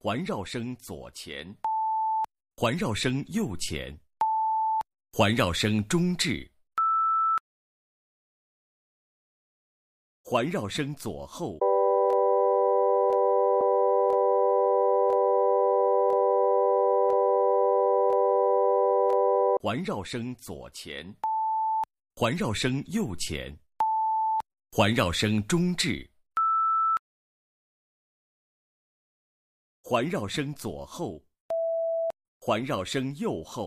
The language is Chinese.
环绕声左前，环绕声右前，环绕声中置，环绕声左后，环绕声左前，环绕声右前，环绕声中置，环绕声左后，环绕声右后。